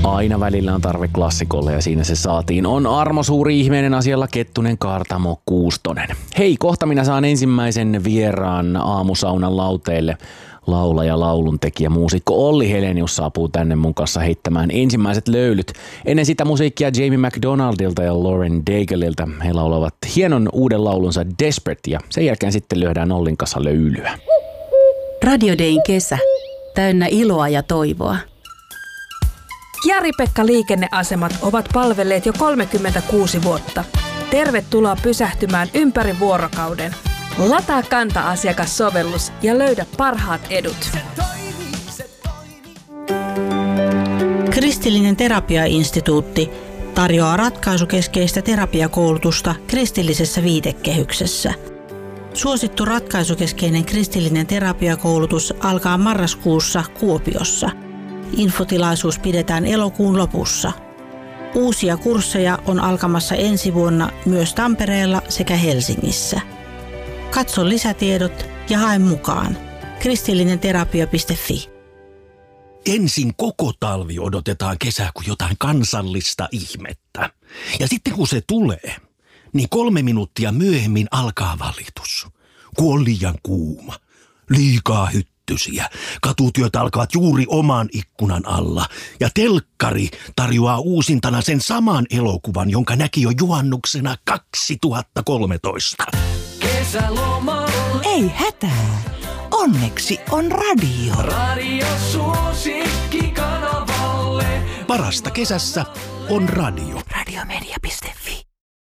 Aina välillä on tarve klassikolle ja siinä se saatiin. On Armo Suuri ihmeinen asialla Kettunen Kaartamo Kuustonen. Hei, kohta minä saan ensimmäisen vieraan aamusaunan lauteille. Laulaja, lauluntekijä, muusikko Olli Helenius saapuu tänne mun kanssa heittämään ensimmäiset löylyt. Ennen sitä musiikkia Jamie McDonaldilta ja Lauren Daigleilta. He laulavat hienon uuden laulunsa Desperate ja sen jälkeen sitten lyödään Ollin kanssa löylyä. Radio Dayn kesä. Täynnä iloa ja toivoa. Jari-Pekka liikenneasemat ovat palvelleet jo 36 vuotta. Tervetuloa pysähtymään ympäri vuorokauden. Lataa Kanta-asiakassovellus ja löydä parhaat edut. Kristillinen terapiainstituutti tarjoaa ratkaisukeskeistä terapiakoulutusta kristillisessä viitekehyksessä. Suosittu ratkaisukeskeinen kristillinen terapiakoulutus alkaa marraskuussa Kuopiossa. Infotilaisuus pidetään elokuun lopussa. Uusia kursseja on alkamassa ensi vuonna myös Tampereella sekä Helsingissä. Katso lisätiedot ja hae mukaan. kristillinenterapia.fi. Ensin koko talvi odotetaan kesää kuin jotain kansallista ihmettä. Ja sitten kun se tulee, niin 3 minuuttia myöhemmin alkaa valitus. Kun on liian kuuma, liikaa hyttysiä, katutyöt alkavat juuri oman ikkunan alla. Ja telkkari tarjoaa uusintana sen saman elokuvan, jonka näki jo juhannuksena 2013. Kesälomalla. Ei hätää. Onneksi on radio. Radio suosikki kanavalle. Parasta kesässä on radio. Radio Media.